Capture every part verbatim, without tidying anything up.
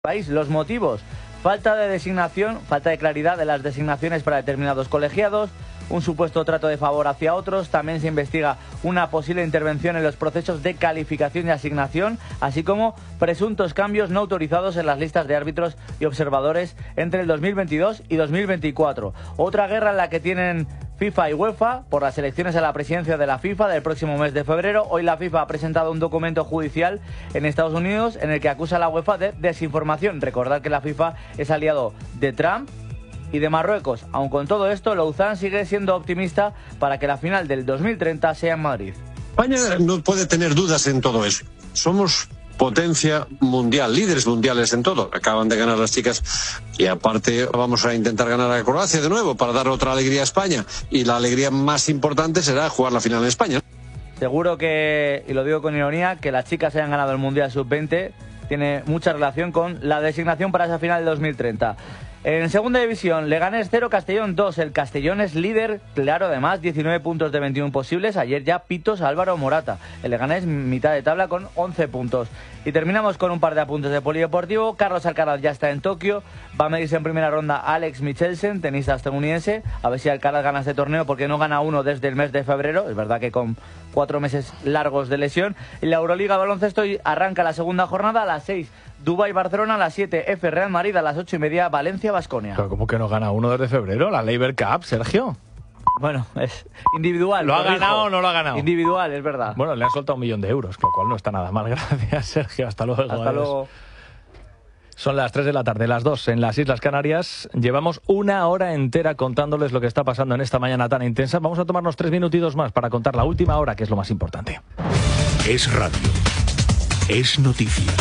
país. Los motivos: falta de designación, falta de claridad de las designaciones para determinados colegiados, un supuesto trato de favor hacia otros. También se investiga una posible intervención en los procesos de calificación y asignación, así como presuntos cambios no autorizados en las listas de árbitros y observadores entre el dos mil veintidós y dos mil veinticuatro. Otra guerra en la que tienen FIFA y UEFA por las elecciones a la presidencia de la FIFA del próximo mes de febrero. Hoy la FIFA ha presentado un documento judicial en Estados Unidos en el que acusa a la UEFA de desinformación. Recordad que la FIFA es aliado de Trump y de Marruecos. Aun con todo esto, Louzán sigue siendo optimista para que la final del dos mil treinta sea en Madrid. España no puede tener dudas en todo eso. Somos potencia mundial, líderes mundiales en todo. Acaban de ganar las chicas y aparte vamos a intentar ganar a Croacia de nuevo para dar otra alegría a España. Y la alegría más importante será jugar la final en España. Seguro que, y lo digo con ironía, que las chicas hayan ganado el Mundial sub veinte tiene mucha relación con la designación para esa final de dos mil treinta. En segunda división, Leganés cero, Castellón dos. El Castellón es líder, claro, además, diecinueve puntos de veintiuno posibles. Ayer ya pitos a Álvaro Morata. El Leganés mitad de tabla con once puntos. Y terminamos con un par de apuntes de polideportivo. Carlos Alcaraz ya está en Tokio. Va a medirse en primera ronda Alex Michelsen, tenista estadounidense. A ver si Alcaraz gana este torneo, porque no gana uno desde el mes de febrero. Es verdad que con cuatro meses largos de lesión. Y la Euroliga baloncesto arranca la segunda jornada a las seis. Dubái Barcelona a las siete, F Real Madrid a las ocho y media, Valencia Baskonia. ¿Cómo que no gana uno desde febrero? La Labour Cup, Sergio. Bueno, es individual. ¿Lo ha ganado o no lo ha ganado? Individual, es verdad. Bueno, le han soltado un millón de euros, lo cual no está nada mal. Gracias, Sergio. Hasta luego. Hasta adiós. luego. Son las tres de la tarde, las dos en las Islas Canarias. Llevamos una hora entera contándoles lo que está pasando en esta mañana tan intensa. Vamos a tomarnos tres minutitos más para contar la última hora, que es lo más importante. Es radio. Es noticia.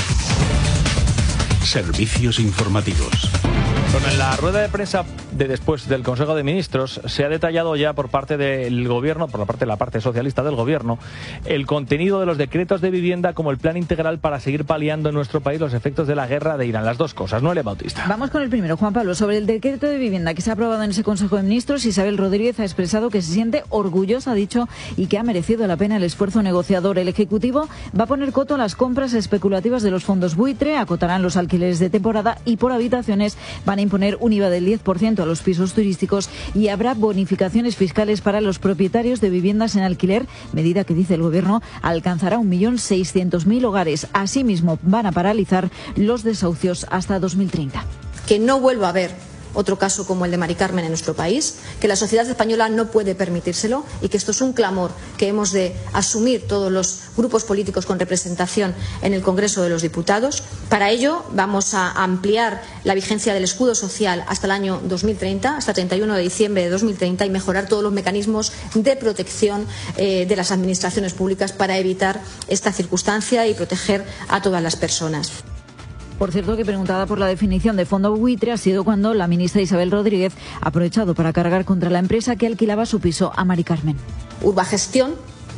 Servicios informativos. Bueno, en la rueda de prensa de después del Consejo de Ministros se ha detallado ya por parte del Gobierno, por la parte de la parte socialista del Gobierno, el contenido de los decretos de vivienda como el plan integral para seguir paliando en nuestro país los efectos de la guerra de Irán. Las dos cosas. Noelia Bautista. Vamos con el primero, Juan Pablo. Sobre el decreto de vivienda que se ha aprobado en ese Consejo de Ministros, Isabel Rodríguez ha expresado que se siente orgullosa, ha dicho, y que ha merecido la pena el esfuerzo negociador. El Ejecutivo va a poner coto a las compras especulativas de los fondos buitre, acotarán los alquileres de temporada y por habitaciones van a imponer un I V A del diez por ciento a los pisos turísticos y habrá bonificaciones fiscales para los propietarios de viviendas en alquiler, medida que, dice el Gobierno, alcanzará un millón seiscientos mil hogares. Asimismo, van a paralizar los desahucios hasta dos mil treinta. Que no vuelva a haber otro caso como el de Mari Carmen en nuestro país, que la sociedad española no puede permitírselo y que esto es un clamor que hemos de asumir todos los grupos políticos con representación en el Congreso de los Diputados. Para ello vamos a ampliar la vigencia del escudo social hasta el año dos mil treinta, hasta treinta y uno de diciembre de dos mil treinta, y mejorar todos los mecanismos de protección eh, de las administraciones públicas para evitar esta circunstancia y proteger a todas las personas. Por cierto, que preguntada por la definición de fondo buitre ha sido cuando la ministra Isabel Rodríguez ha aprovechado para cargar contra la empresa que alquilaba su piso a Mari Carmen. Urbagestión,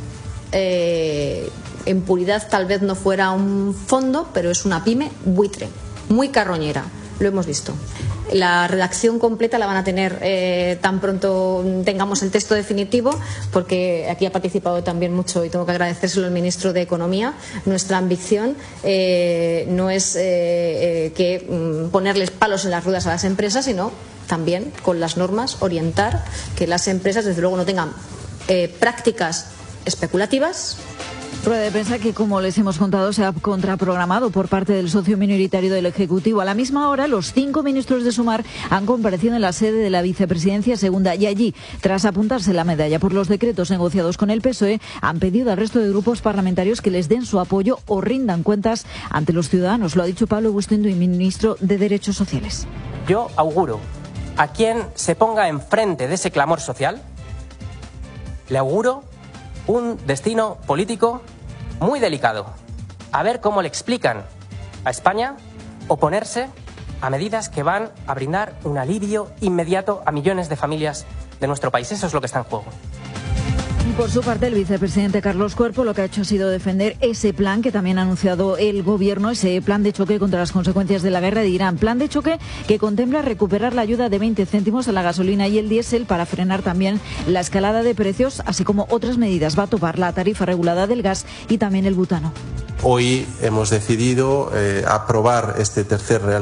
eh, en puridad tal vez no fuera un fondo, pero es una pyme buitre, muy carroñera, lo hemos visto. La redacción completa la van a tener eh, tan pronto tengamos el texto definitivo, porque aquí ha participado también mucho y tengo que agradecérselo al ministro de Economía. Nuestra ambición eh, no es eh, eh, que mm, ponerles palos en las ruedas a las empresas, sino también con las normas orientar que las empresas desde luego no tengan eh, prácticas especulativas. Rueda de prensa que, como les hemos contado, se ha contraprogramado por parte del socio minoritario del Ejecutivo. A la misma hora, los cinco ministros de Sumar han comparecido en la sede de la Vicepresidencia Segunda y allí, tras apuntarse la medalla por los decretos negociados con el P S O E, han pedido al resto de grupos parlamentarios que les den su apoyo o rindan cuentas ante los ciudadanos. Lo ha dicho Pablo Bustindo, ministro de Derechos Sociales. Yo auguro a quien se ponga enfrente de ese clamor social, le auguro un destino político muy delicado. A ver cómo le explican a España oponerse a medidas que van a brindar un alivio inmediato a millones de familias de nuestro país. Eso es lo que está en juego. Por su parte, el vicepresidente Carlos Cuerpo lo que ha hecho ha sido defender ese plan que también ha anunciado el gobierno, ese plan de choque contra las consecuencias de la guerra de Irán. Plan de choque que contempla recuperar la ayuda de veinte céntimos a la gasolina y el diésel para frenar también la escalada de precios, así como otras medidas. Va a topar la tarifa regulada del gas y también el butano. Hoy hemos decidido eh, aprobar este tercer Real